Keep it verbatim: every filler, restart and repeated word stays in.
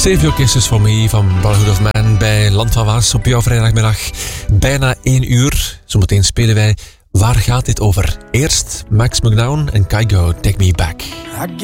Save Your Kisses For Me van Brotherhood of Man bij Land van Waas op jouw vrijdagmiddag. Bijna één uur. Zometeen spelen wij Waar gaat dit over? Eerst Max McDown en Kygo, Take Me Back.